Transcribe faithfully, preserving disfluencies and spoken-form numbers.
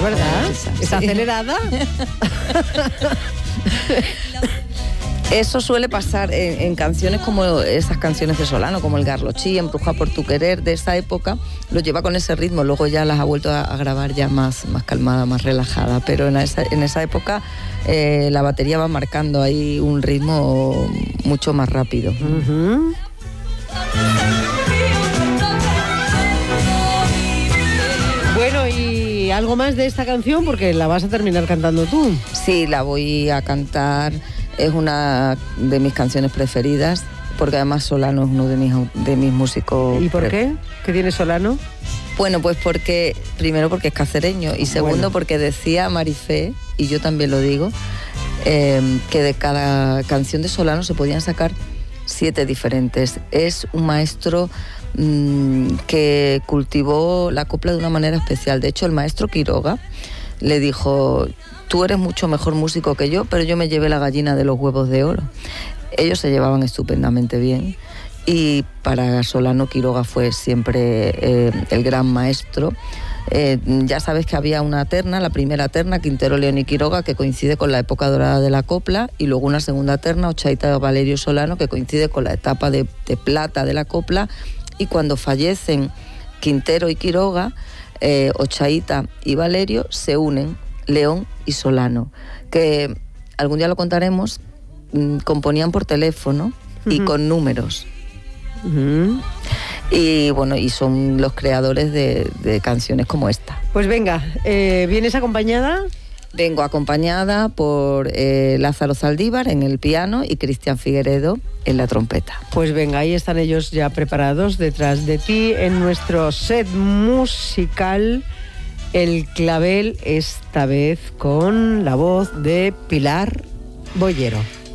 verdad. Esa, ¿Está sí. acelerada? Eso suele pasar en, en canciones como esas canciones de Solano, como el Garlochí, Embruja por tu querer, de esa época, lo lleva con ese ritmo, luego ya las ha vuelto a, a grabar ya más, más calmada, más relajada, pero en esa, en esa época eh, la batería va marcando ahí un ritmo mucho más rápido. Uh-huh. Bueno, ¿y algo más de esta canción? Porque la vas a terminar cantando tú. Sí, la voy a cantar. Es una de mis canciones preferidas, porque además Solano es uno de mis, de mis músicos. ¿Y por pre- qué? ¿Qué tiene Solano? Bueno, pues porque, primero porque es cacereño y segundo Bueno. porque decía Marifé, y yo también lo digo, eh, que de cada canción de Solano se podían sacar siete diferentes. Es un maestro mmm, que cultivó la copla de una manera especial. De hecho, el maestro Quiroga le dijo: tú eres mucho mejor músico que yo, pero yo me llevé la gallina de los huevos de oro. Ellos se llevaban estupendamente bien y para Solano Quiroga fue siempre eh, el gran maestro. Eh, ya sabes que había una terna, la primera terna, Quintero, León y Quiroga, que coincide con la época dorada de la copla, y luego una segunda terna, Ochaíta, Valerio, Solano, que coincide con la etapa de, de plata de la copla, y cuando fallecen Quintero y Quiroga, eh, Ochaíta y Valerio se unen, León y Solano, que algún día lo contaremos, mmm, componían por teléfono uh-huh. y con números. Uh-huh. Y bueno, y son los creadores de, de canciones como esta. Pues venga, eh, ¿vienes acompañada? Vengo acompañada por eh, Lázaro Zaldívar en el piano y Cristian Figueredo en la trompeta. Pues venga, ahí están ellos ya preparados detrás de ti en nuestro set musical. El clavel, esta vez con la voz de Pilar Boyero.